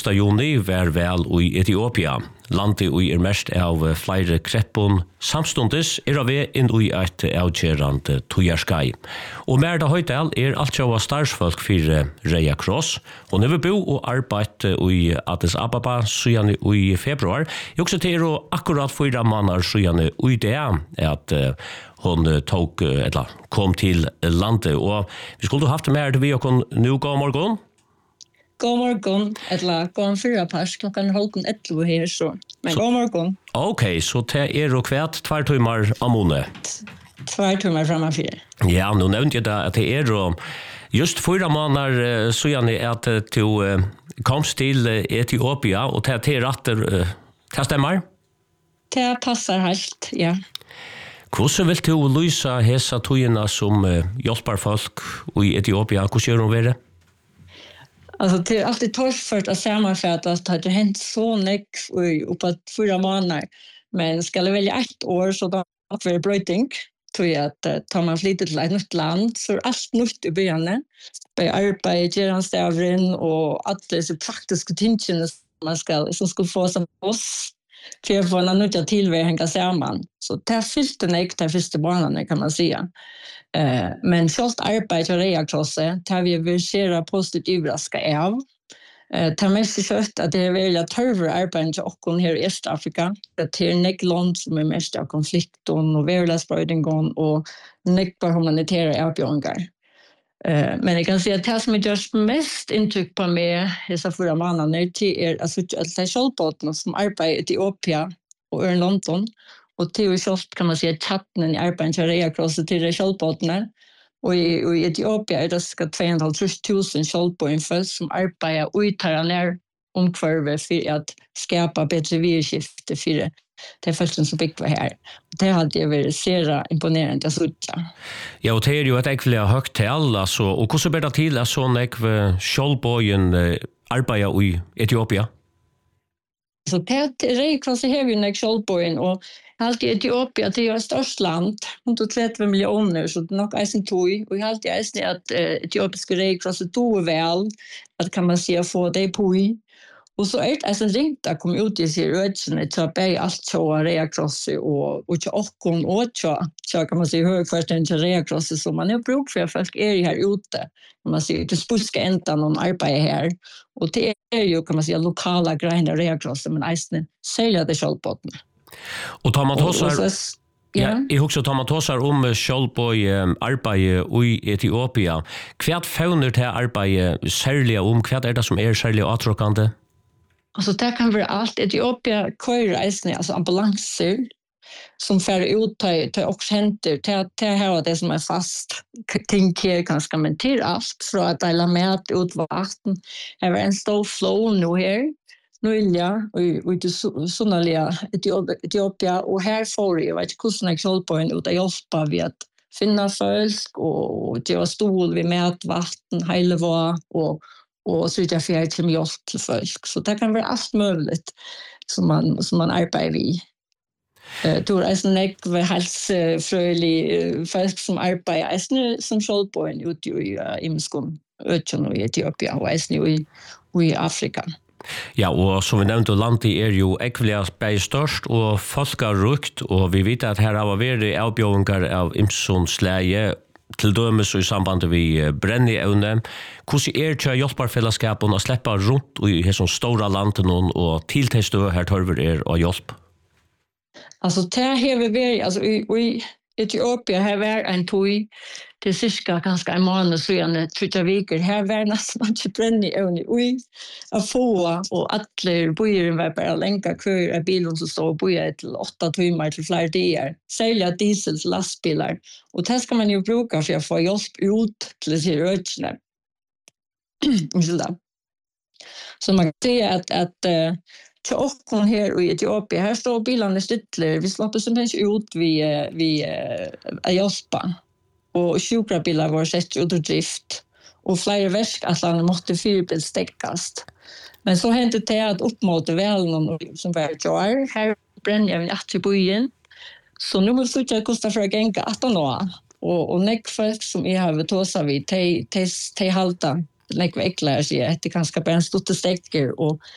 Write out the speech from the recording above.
1. juni var vel i Etiopia. Landet er mest av flere kreppon samstundes vi inn i et avgjørende tojarskai. Og mer da høytel alt sjåa starsfolk for Røya Kross. Hun har bo og arbeidt i Addis Ababa siden i februar. Jeg også til akkurat 4 måneder siden i det at hon kom til landet. Og vi skulle haft mer til vi og nå god morgen. God morgon, eller god fyrirpars, klokkan 11:30 her, så. Men god morgon. Okej, så det og kvært 2 timmar om måned. 2 timmar framför. Ja, nu nevnte jeg da at det just 4 måneder siden at du komst til Etiopia, og det retter, det stemmer? Det passar helt, ja. Hvordan vil du lysa hesa togene som hjelper folk i Etiopia? Hvordan gjør hun være? Alltså det är alltid torrfört att sammanfatta att det har hänt så mycket uppåt 4 månader. Men ska jag välja 1 år så då får jag bröjting. Tror jag att tar man flyttat till ett nytt land så är allt nytt i början. Bei arbete, geranstavren och att det är så praktiska tingene som ska få som oss. För att få en nytt tillväg hänga samman. Så det är fyllt den äkta första månaden kan man säga. Men självt arbete och reakrosse tar vi versera positivt överraska av. Det mest kött att det är väldigt törvare arbete och här i Östafrika. Det är nekland som är mest av konflikten och världsbrödingen och nekbar humanitära avbjörningar. Men jag kan säga att det som görs mest intryck på mig dessa 4 månader är alltså att det är kjolpåterna som arbetar i Etiopia och i London. Och till och med kan man säga chatten i arbetet till reakrosset till det kjolpåterna. Och i Etiopia är det ska 2,500 kjolpåinför som arbetar och uttalar ner omkvarvet för att skapa bättre virskifte för det första som fick vara här. Det hade jag varit så imponerande att sitta. Ja, och det är ju ett äckligt högt tal, alltså. Och hur så blir det till att sån kjolpågen arbetar i Etiopia? Så det reikvasse har ju en kjolpågen och allt i Etiopia det är ett störst land, 130 miljoner, så det är nog eisen tog. Och jag har alltid eisen att etiopiska reikvasse tog väl, att kan man säga få det på i. Och så är det en ringt att komma ut i sig rödsen att ta på allt så reakrosse och till åkon och så kan man säga högkvarten till reakrosse som man har bruk för folk är här ute. Kan man säga det spuska ända någon arbete här. Och det är ju kan man säga lokala grejer reakrosse men eisen sälja det självpåten. Och tar man tossar Ja, jag också tar man tossar om självpåj arbete i Etiopia. Kvärt fauner det arbete särskilt om kvärt är det som är särskilt attraktivt? Alltså det kan vara allt. Etiopia köreisning, alltså ambulanser som fär ut till oxenter till här det som är fast tänker ganska men till allt för att dela med ut vatten. Det var en stor flow nu här. Nu och det sonaliga Etiopia och här får jag vet hur snägt på en ut att hjälpa vi att finna folk och det var stol vid med vatten hela var och så jag får till hjälp till folk. Så det kan vara allt möjligt som man arbetar vid. Då är det näck hälsofröjlig folk som arbetar som självboende ute i Imskon, öken i Etiopia och i Afrika. Ja, og som vi nevnte, landet er jo ekvelig bei størst og folkarukt, og vi vet at her har vært avbjørninger av Imsonsleie, til dømes og i samband med brenneevne. Hvordan er det hjelperfellesskapen å slippe rundt i disse store landene og tiltestø her tørver å hjelpe? Altså, det har vi vært, altså i Etiopia har vært en tog til cirka ganske en måned siden, 3 veker. Her var nesten ikke brenneevne å få, og alle bøyere var bare lenka køer av bilen som står og bøyer til 8 timer til flere dager. Særlig diesels lastbilar. Og det skal man jo bruke for å få hjelp ut til disse rødsene. Så man kan se at till åkon här i Etiopia, här står bilarna styttler. Vi släpper som helst ut vid Ajospa. Och sjukrabilar var sett ut ur drift. Och flera väskatlarna måste fyrbilstäckast. Men så hände det att upp mot välen som var kvar. Här bränner jag en att i byen. Så nu måste jag kosta för att gänga 18 år. Och näck folk som jag har tåsat vid, de halta. Nekve äcklar sig att det ganska bara en stort stäcker och